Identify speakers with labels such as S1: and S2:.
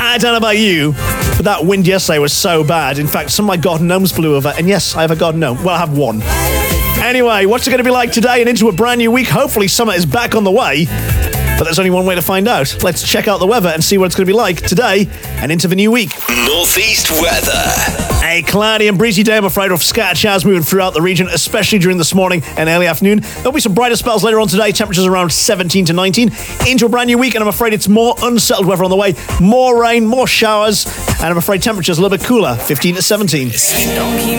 S1: I don't know about you, but that wind yesterday was so bad. In fact, some of my garden gnomes blew over. And yes, I have a garden gnome. Well, I have one. Anyway, what's it going to be like today and into a brand new week? Hopefully summer is back on the way. But there's only one way to find out. Let's check out the weather and see what it's going to be like today and into the new week.
S2: Northeast weather.
S1: A cloudy and breezy day, I'm afraid, with scattered showers moving throughout the region, especially during this morning and early afternoon. There'll be some brighter spells later on today, temperatures around 17 to 19. Into a brand new week, and I'm afraid it's more unsettled weather on the way. More rain, more showers, and I'm afraid temperatures a little bit cooler, 15 to 17.